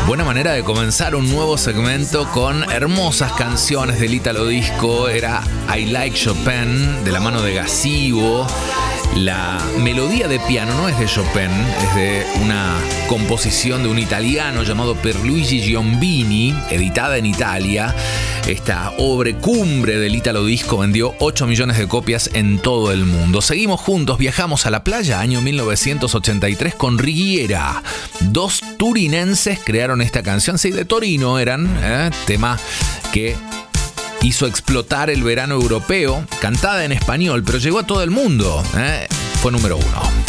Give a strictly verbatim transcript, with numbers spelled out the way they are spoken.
Buena manera de comenzar un nuevo segmento con hermosas canciones del Italo Disco. Era I Like Chopin, de la mano de Gazzibo. La melodía de piano no es de Chopin, es de una composición de un italiano llamado Pierluigi Giombini, editada en Italia. Esta obra cumbre del Italo Disco vendió ocho millones de copias en todo el mundo. Seguimos juntos, viajamos a la playa, año mil novecientos ochenta y tres, con Righiera. Dos turinenses crearon esta canción, sí, de Torino eran, ¿eh? Tema que hizo explotar el verano europeo, cantada en español, pero llegó a todo el mundo, ¿eh? Fue número uno.